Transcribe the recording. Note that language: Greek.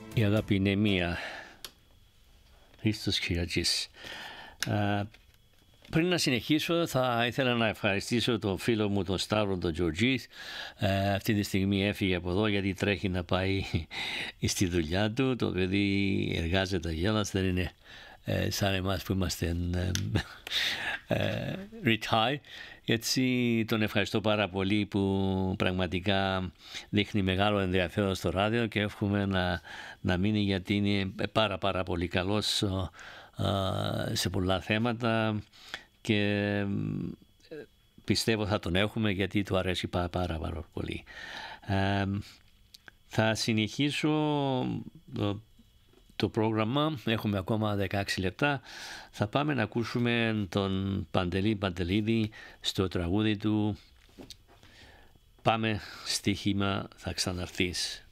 Η αγάπη είναι μία. Χρήστος Κυρατζής. Πριν να συνεχίσω, θα ήθελα να ευχαριστήσω τον φίλο μου, τον Σταύρο, τον Τζορτζή. Αυτή τη στιγμή έφυγε από εδώ γιατί τρέχει να πάει στη δουλειά του. Το παιδί εργάζεται γέλας, δεν είναι σαν εμάς που είμαστε retire. Έτσι τον ευχαριστώ πάρα πολύ που πραγματικά δείχνει μεγάλο ενδιαφέρον στο ράδιο και εύχομαι να μείνει, γιατί είναι πάρα πολύ καλός σε πολλά θέματα και πιστεύω θα τον έχουμε γιατί του αρέσει πάρα πολύ. Θα συνεχίσω το πρόγραμμα, έχουμε ακόμα 16 λεπτά. Θα πάμε να ακούσουμε τον Παντελή Παντελίδη στο τραγούδι του «Πάμε στοίχημα θα ξαναρθείς».